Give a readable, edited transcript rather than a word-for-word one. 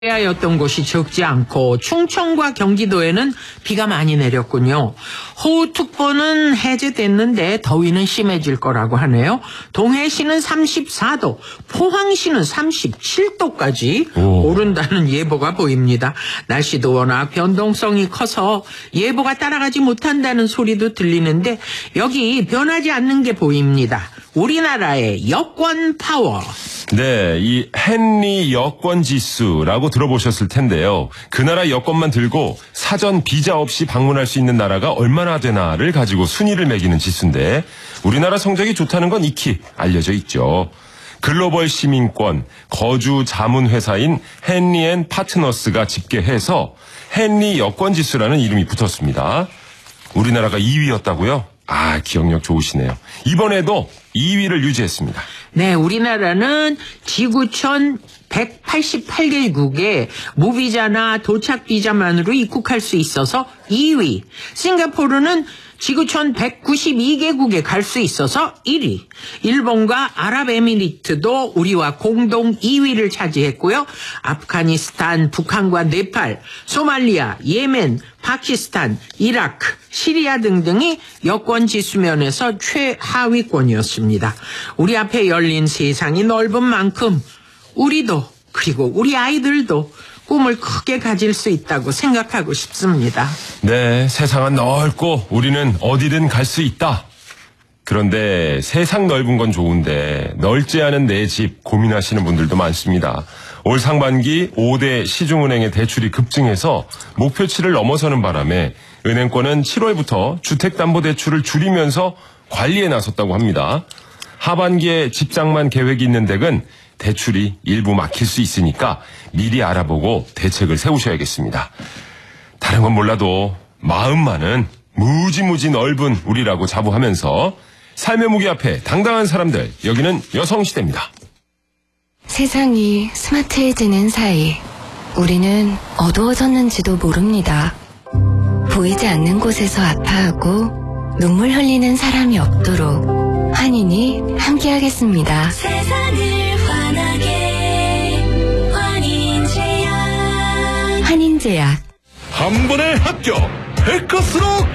였던 곳이 적지 않고 충청과 경기도에는 비가 많이 내렸군요. 호우특보는 해제됐는데 더위는 심해질 거라고 하네요. 동해시는 34도, 포항시는 37도까지 오른다는 예보가 보입니다. 날씨도 워낙 변동성이 커서 예보가 따라가지 못한다는 소리도 들리는데 여기 변하지 않는 게 보입니다. 우리나라의 여권 파워. 네, 이 헨리 여권 지수라고 들어보셨을 텐데요. 그 나라 여권만 들고 사전 비자 없이 방문할 수 있는 나라가 얼마나 되나를 가지고 순위를 매기는 지수인데 우리나라 성적이 좋다는 건 익히 알려져 있죠. 글로벌 시민권 거주 자문 회사인 헨리 앤 파트너스가 집계해서 헨리 여권 지수라는 이름이 붙었습니다. 우리나라가 2위였다고요? 아, 기억력 좋으시네요. 이번에도 2위를 유지했습니다. 네, 우리나라는 지구촌 188개국에 무비자나 도착비자만으로 입국할 수 있어서 2위. 싱가포르는 지구촌 192개국에 갈 수 있어서 1위. 일본과 아랍에미리트도 우리와 공동 2위를 차지했고요. 아프가니스탄, 북한과 네팔, 소말리아, 예멘, 파키스탄, 이라크, 시리아 등등이 여권 지수면에서 최하위권이었습니다. 우리 앞에 열린 세상이 넓은 만큼 우리도 그리고 우리 아이들도 꿈을 크게 가질 수 있다고 생각하고 싶습니다. 네, 세상은 넓고 우리는 어디든 갈 수 있다. 그런데 세상 넓은 건 좋은데 넓지 않은 내 집 고민하시는 분들도 많습니다. 올 상반기 5대 시중은행의 대출이 급증해서 목표치를 넘어서는 바람에 은행권은 7월부터 주택담보대출을 줄이면서 관리에 나섰다고 합니다. 하반기에 집장만 계획이 있는 댁은 대출이 일부 막힐 수 있으니까 미리 알아보고 대책을 세우셔야겠습니다. 다른 건 몰라도 마음만은 무지무지 넓은 우리라고 자부하면서 삶의 무게 앞에 당당한 사람들, 여기는 여성시대입니다. 세상이 스마트해지는 사이 우리는 어두워졌는지도 모릅니다. 보이지 않는 곳에서 아파하고 눈물 흘리는 사람이 없도록 환인이 함께하겠습니다. 세상을 환하게 환인제약. 환인제약. 한 번에 합격! 백커스로